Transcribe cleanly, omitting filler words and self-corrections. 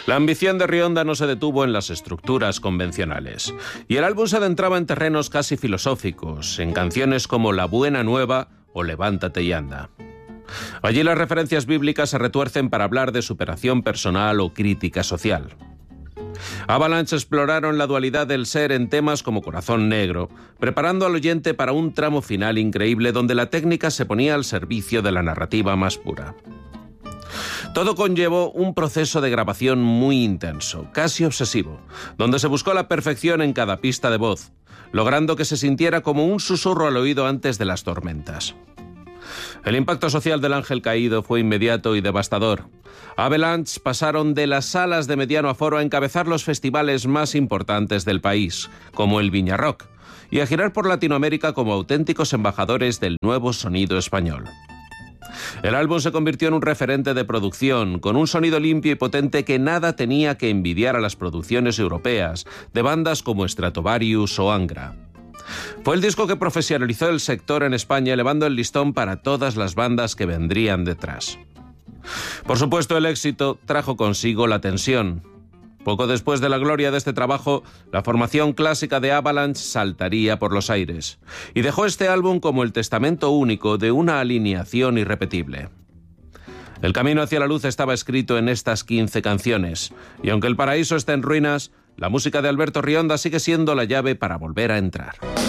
La ambición de Rionda no se detuvo en las estructuras convencionales, y el álbum se adentraba en terrenos casi filosóficos, en canciones como La Buena Nueva o Levántate y anda. Allí las referencias bíblicas se retuercen para hablar de superación personal o crítica social. Avalanche exploraron la dualidad del ser en temas como Corazón Negro, preparando al oyente para un tramo final increíble donde la técnica se ponía al servicio de la narrativa más pura. Todo conllevó un proceso de grabación muy intenso, casi obsesivo, donde se buscó la perfección en cada pista de voz, logrando que se sintiera como un susurro al oído antes de las tormentas. El impacto social del Ángel Caído fue inmediato y devastador. Avalanche pasaron de las salas de mediano aforo a encabezar los festivales más importantes del país, como el Viña Rock, y a girar por Latinoamérica como auténticos embajadores del nuevo sonido español. El álbum se convirtió en un referente de producción, con un sonido limpio y potente que nada tenía que envidiar a las producciones europeas, de bandas como Stratovarius o Angra. Fue el disco que profesionalizó el sector en España, elevando el listón para todas las bandas que vendrían detrás. Por supuesto, el éxito trajo consigo la tensión. Poco después de la gloria de este trabajo, la formación clásica de Avalanche saltaría por los aires y dejó este álbum como el testamento único de una alineación irrepetible. El camino hacia la luz estaba escrito en estas 15 canciones, y aunque el paraíso está en ruinas, la música de Alberto Rionda sigue siendo la llave para volver a entrar.